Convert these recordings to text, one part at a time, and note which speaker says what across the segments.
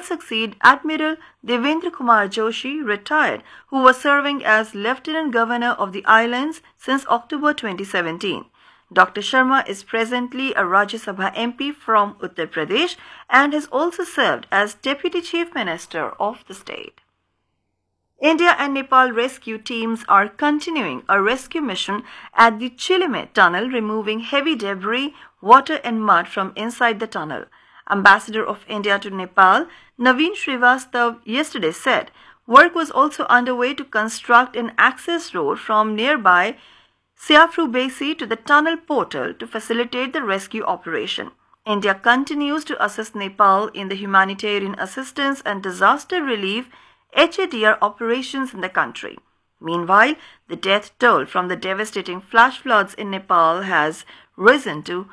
Speaker 1: succeed Admiral Devendra Kumar Joshi, retired, who was serving as Lieutenant Governor of the islands since October 2017. Dr. Sharma is presently a Rajya Sabha MP from Uttar Pradesh and has also served as Deputy Chief Minister of the state. India and Nepal rescue teams are continuing a rescue mission at the Chilime tunnel, removing heavy debris, water and mud from inside the tunnel. Ambassador of India to Nepal, Naveen Srivastav, yesterday said work was also underway to construct an access road from nearby Siafru Basi to the tunnel portal to facilitate the rescue operation. India continues to assist Nepal in the humanitarian assistance and disaster relief HADR operations in the country. Meanwhile, the death toll from the devastating flash floods in Nepal has risen to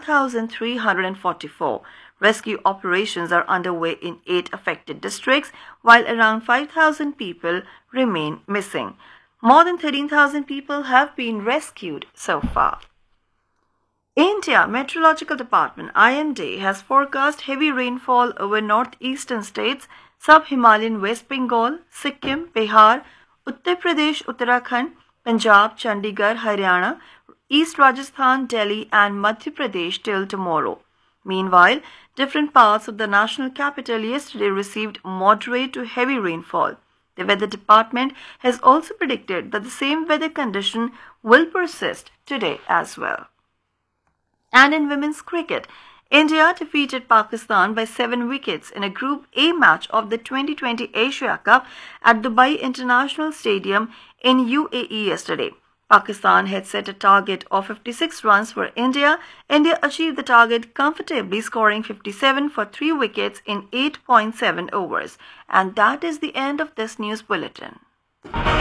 Speaker 1: 1,344. Rescue operations are underway in 8 affected districts, while around 5,000 people remain missing. More than 13,000 people have been rescued so far. India Meteorological Department IMD has forecast heavy rainfall over northeastern states, Sub-Himalayan West Bengal, Sikkim, Bihar, Uttar Pradesh, Uttarakhand, Punjab, Chandigarh, Haryana, East Rajasthan, Delhi and Madhya Pradesh till tomorrow. Meanwhile, different parts of the national capital yesterday received moderate to heavy rainfall. The Weather Department has also predicted that the same weather condition will persist today as well. And in women's cricket, India defeated Pakistan by 7 wickets in a Group A match of the 2020 Asia Cup at Dubai International Stadium in UAE yesterday. Pakistan had set a target of 56 runs for India. India achieved the target comfortably, scoring 57 for 3 wickets in 8.7 overs. And that is the end of this news bulletin.